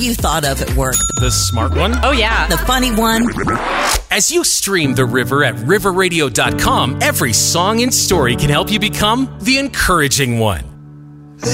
you thought of at work. The smart one? Oh, yeah. The funny one. As you stream The River at riverradio.com, every song and story can help you become the encouraging one.